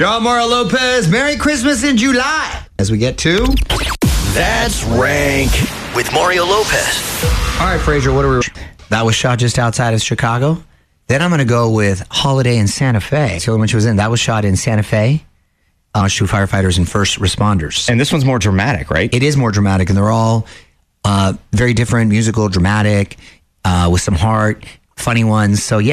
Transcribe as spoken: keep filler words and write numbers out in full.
John Mario Lopez, Merry Christmas in July. As we get to... That's Rank with Mario Lopez. All right, Frazier, what are we... That was shot just outside of Chicago. Then I'm going to go with Holiday in Santa Fe. That's the only one she was in. That was shot in Santa Fe. Uh, to firefighters and first responders. And this one's more dramatic, right? It is more dramatic, and they're all uh, very different, musical, dramatic, uh, with some heart, funny ones. So, yeah.